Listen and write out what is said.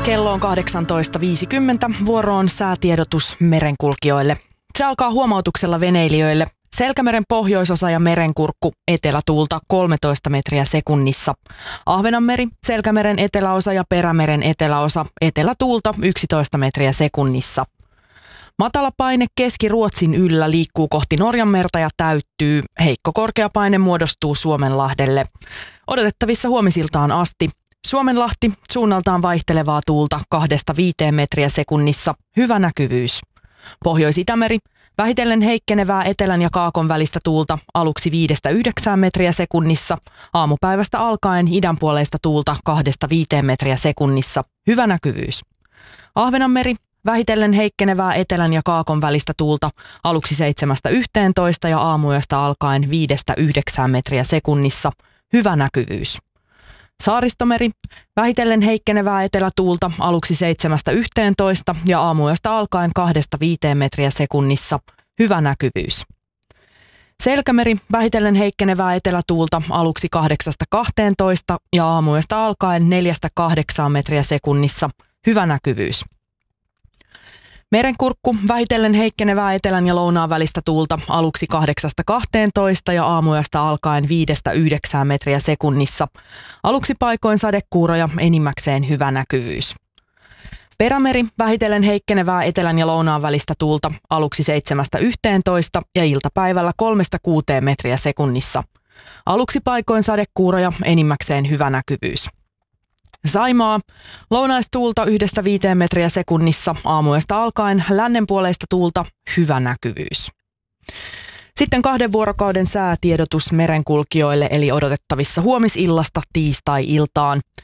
Kello on 18.50. Vuoro on säätiedotus merenkulkijoille. Se alkaa huomautuksella veneilijöille. Selkämeren pohjoisosa ja merenkurkku etelätuulta 13 metriä sekunnissa. Ahvenanmeri, Selkämeren eteläosa ja Perämeren eteläosa etelätuulta 11 metriä sekunnissa. Matala paine Keski-Ruotsin yllä liikkuu kohti Norjanmerta ja täyttyy. Heikko korkeapaine muodostuu Suomenlahdelle. Odotettavissa huomisiltaan asti. Suomenlahti, suunnaltaan vaihtelevaa tuulta 2-5 metriä sekunnissa, hyvä näkyvyys. Pohjois-Itämeri, vähitellen heikkenevää etelän ja kaakon välistä tuulta aluksi 5-9 metriä sekunnissa, aamupäivästä alkaen idänpuoleista tuulta 2-5 metriä sekunnissa, hyvä näkyvyys. Ahvenanmeri, vähitellen heikkenevää etelän ja kaakon välistä tuulta aluksi 7-11 ja aamuyöstä alkaen 5-9 metriä sekunnissa, hyvä näkyvyys. Saaristomeri, vähitellen heikkenevää etelätuulta aluksi 7-11 ja aamuyöstä alkaen 2-5 metriä sekunnissa, hyvä näkyvyys. Selkämeri, vähitellen heikkenevää etelätuulta aluksi 8-12 ja aamuyöstä alkaen 4-8 metriä sekunnissa, hyvä näkyvyys. Merenkurkku, vähitellen heikkenevää etelän ja lounaan välistä tuulta aluksi 8-12 ja aamuyöstä alkaen 5-9 metriä sekunnissa. Aluksi paikoin sadekuuroja, enimmäkseen hyvä näkyvyys. Perämeri, vähitellen heikkenevää etelän ja lounaan välistä tuulta aluksi 7-11 ja iltapäivällä 3-6 metriä sekunnissa. Aluksi paikoin sadekuuroja, enimmäkseen hyvä näkyvyys. Saimaa, lounaistuulta 1-5 metriä sekunnissa, aamuyöstä alkaen lännenpuoleista tuulta, hyvä näkyvyys. Sitten 2 vuorokauden säätiedotus merenkulkijoille, eli odotettavissa huomisillasta tiistai-iltaan.